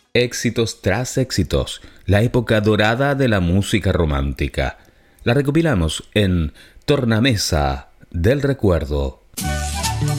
éxitos tras éxitos, la época dorada de la música romántica. La recopilamos en Tornamesa del Recuerdo.